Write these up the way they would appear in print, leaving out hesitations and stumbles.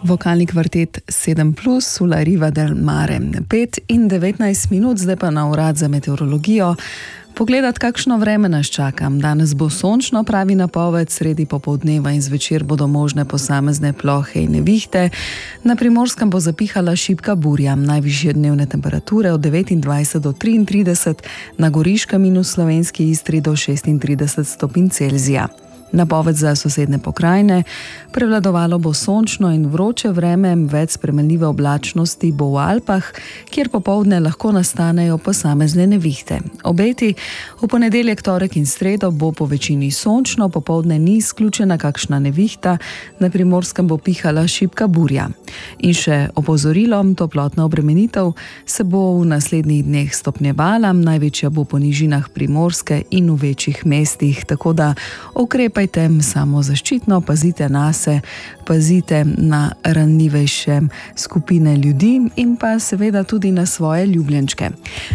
Vokalni kvartet 7+, Sulla Riva del Mare. 5 in 19 minut, zdaj pa na urad za meteorologijo. Pogledati, kakšno vreme nas čaka. Danes bo sončno, pravi napoved, sredi popoldneva in zvečer bodo možne posamezne plohe in nevihte. Na Primorskem bo zapihala šibka burja, najvišje dnevne temperature od 29 do 33, na Goriškem in v slovenski Istri do 36 stopinj Celzija. Napoved za sosednje pokrajine: prevladovalo bo sončno in vroče vreme, več spremenljive oblačnosti bo v Alpah, kjer popoldne lahko nastanejo posamezne nevihte. Obeti: v ponedeljek, torek in sredo bo po večini sončno, popoldne ni izključena kakšna nevihta, na Primorskem bo pihala šibka burja. In še opozorilo: toplotna obremenitev se bo v naslednjih dneh stopnjevala, največja bo po nižinah Primorske in v večjih mestih, tako da ukrepajte samozaščitno, pazite nase, pazite na ranljivejše skupine ljudi in pa seveda tudi na svoje ljubljenčke.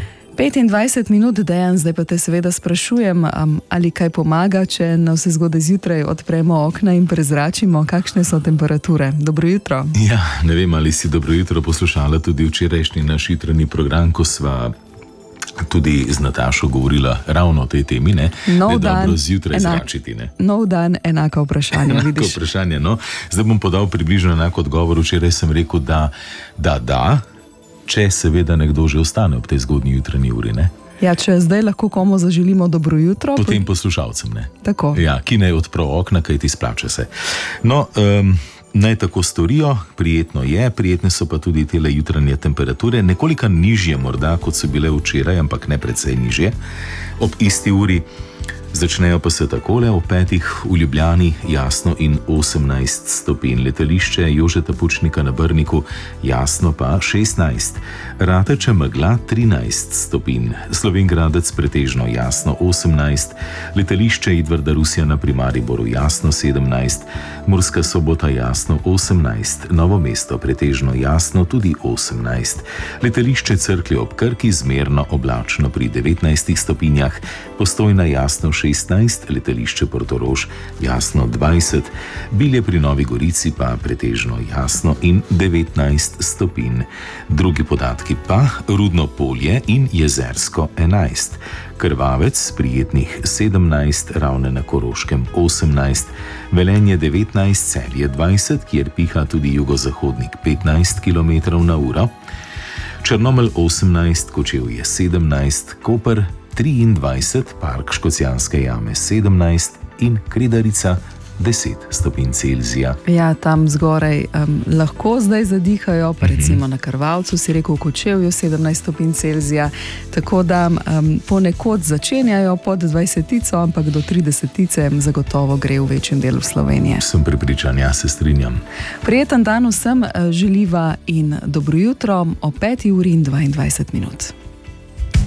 25 minut, Dejan, zdaj pa te seveda sprašujem, ali kaj pomaga, če na vse zgodaj zjutraj odpremo okna in prezračimo, kakšne so temperature. Dobro jutro. Ja, ne vem, ali si dobro jutro poslušala tudi včerajšnji naš jutranji program, ko sva tudi z Natašo govorila ravno o tej temi, ne? Nov dan, dobro zjutraj zračiti, ne? Nov dan, enaka vprašanja, vidiš. Enako vprašanje, no. Zdaj bom podal približno enako odgovor. Včeraj sem rekel, da, če seveda nekdo že ostane ob tej zgodnji jutranji uri, ne? Ja, če zdaj lahko komu zaželimo dobro jutro. Potem poslušalcem, ne? Tako. Ja, ki naj odpro okna, kaj ti splača se. No, naj tako storijo, prijetno je, prijetne so pa tudi tele jutranje temperature, nekoliko nižje morda, kot so bile včeraj, ampak ne precej nižje. Ob isti uri začnejo pa se takole: ob 5 v Ljubljani jasno in 18 stopinj, letališče Jožeta Pučnika na Brniku jasno pa 16, Rateče megla 13 stopinj, Slovenj Gradec pretežno jasno 18, letališče Edvarda Rusjana pri Mariboru jasno 17, Murska Sobota jasno 18, Novo mesto pretežno jasno tudi 18, letališče Cerklje ob Krki zmerno oblačno pri 19 stopinjah, Postojna jasno 16, letališče Portorož jasno 20, Bilje pri Novi Gorici pa pretežno jasno in 19 stopinj. Drugi podatki pa: Rudno Polje in Jezersko 11, Krvavec prijetnih 17, Ravne na Koroškem 18, Velenje 19, Celje 20, kjer piha tudi jugozahodnik 15 km/h, Črnomelj 18, Kočevje 17, Koper 23, Park Škocjanske jame 17 in Kredarica 10 stopinj Celzija. Ja, tam zgoraj lahko zdaj zadihajo, pa recimo na Krvavcu, si rekel, v Kočevju 17 stopinj Celzija, tako da ponekod začenjajo pod 20, ampak do 30 zagotovo gre v večjem delu Slovenije. Sem prepričan, ja, se strinjam. Prijeten dan vsem želiva in dobro jutro ob 5 uri in 22 minut.